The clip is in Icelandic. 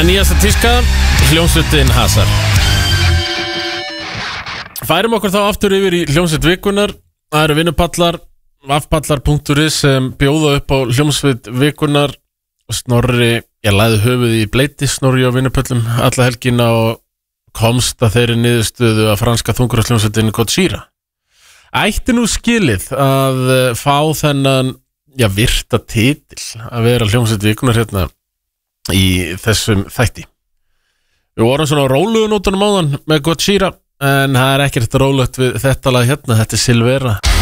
nýjasta tíska, hljómsveitin Hasar. Færum okkur þá aftur yfir í hljómsveit vikunar. Það eru vinnupallar, vafpallar.is sem bjóða upp á hljómsveit vikunar. Snorri, ég lagði höfuð í bleiti, Snorri á vinnupöllum alla helgina og komst að þeirri niðurstöðu að franska þungurarhljómsveitin Gojira ætti nú skilið að fá þennan, virta titil að vera hljómsveit vikunar hérna í þessum þætti. Við vorum svona á rólugunótunum áðan með Gojira, en það er ekkert rólegt við þetta lag hérna, þetta er Silvera.